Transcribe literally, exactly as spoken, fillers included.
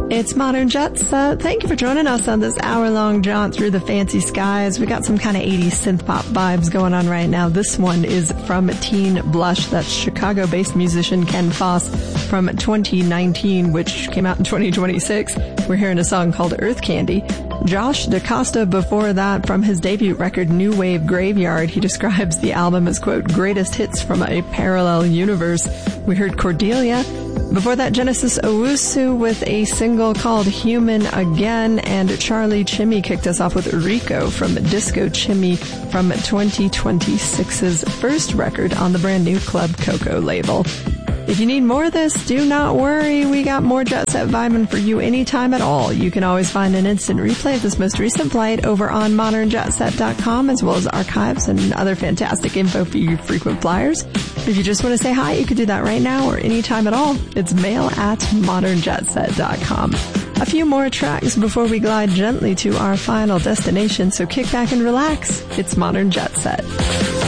It's Modern Jet Set. Thank you for joining us on this hour-long jaunt through the fancy skies. We got some kind of eighties synth-pop vibes going on right now. This one is from Teen Blush. That's Chicago-based musician Ken Foss from twenty nineteen, which came out in twenty twenty-six. We're hearing a song called Earth Candy. Josh DaCosta before that from his debut record New Wave Graveyard. He describes the album as, quote, greatest hits from a parallel universe. We heard Cordelia. Before that, Genesis Owusu with a single called Human Again, and Charlie Chimmy kicked us off with Rico from Disco Chimmy from twenty twenty-six's first record on the brand new Club Coco label. If you need more of this, do not worry. We got more Jet Set vibing for you anytime at all. You can always find an instant replay of this most recent flight over on modern jet set dot com, as well as archives and other fantastic info for you frequent flyers. If you just want to say hi, you can do that right now or anytime at all. It's mail at modern jet set dot com. A few more tracks before we glide gently to our final destination, so kick back and relax. It's Modern Jet Set.